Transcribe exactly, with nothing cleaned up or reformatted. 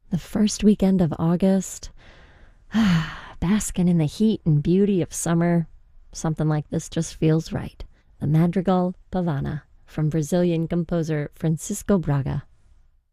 The first weekend of August, basking in the heat and beauty of summer. Something like this just feels right. The Madrigal Pavana from Brazilian composer Francisco Braga.